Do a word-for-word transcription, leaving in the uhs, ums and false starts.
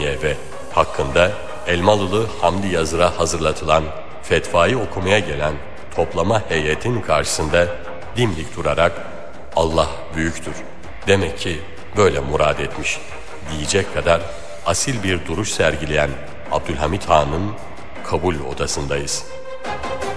etmeye ve hakkında Elmalılı Hamdi Yazır'a hazırlatılan fetvayı okumaya gelen toplama heyetin karşısında dimdik durarak Allah büyüktür, demek ki böyle murad etmiş diyecek kadar asil bir duruş sergileyen Abdülhamit Han'ın kabul odasındayız.